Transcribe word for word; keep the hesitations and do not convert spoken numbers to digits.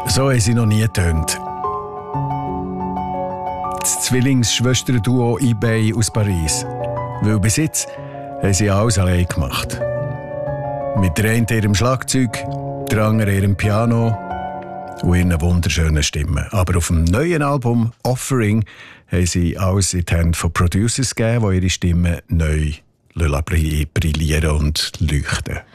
So haben sie noch nie getönt. Das Zwillingsschwestern-Duo eBay aus Paris. Weil bis jetzt haben sie alles allein gemacht. Mit der einen ihrem Schlagzeug, der anderen ihrem Piano und ihren wunderschönen Stimmen. Aber auf dem neuen Album «Offering» haben sie alles in die Hände von Producers gegeben, die ihre Stimmen neu brillieren und leuchten.